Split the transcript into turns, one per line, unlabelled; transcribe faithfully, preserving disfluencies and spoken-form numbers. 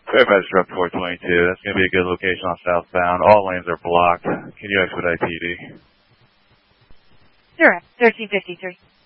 Fairfax Drop four twenty-two, that's going to be a good location on southbound. All lanes are blocked. Can you expedite P D?
Sure, thirteen fifty-three.